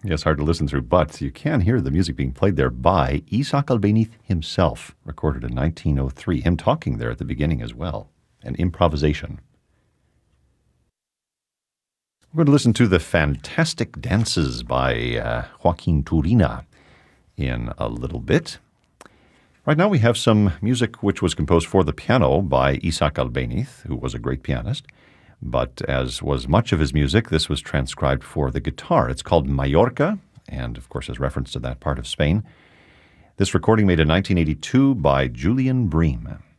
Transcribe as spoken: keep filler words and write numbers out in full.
Yes, hard to listen through, but you can hear the music being played there by Isaac Albéniz himself, recorded in nineteen oh three. Him talking there at the beginning as well, an improvisation. We're going to listen to the Fantastic Dances by uh, Joaquin Turina in a little bit. Right now we have some music which was composed for the piano by Isaac Albéniz, who was a great pianist. But as was much of his music, this was transcribed for the guitar. It's called Mallorca, and of course has reference to that part of Spain. This recording made in nineteen eighty-two by Julian Bream.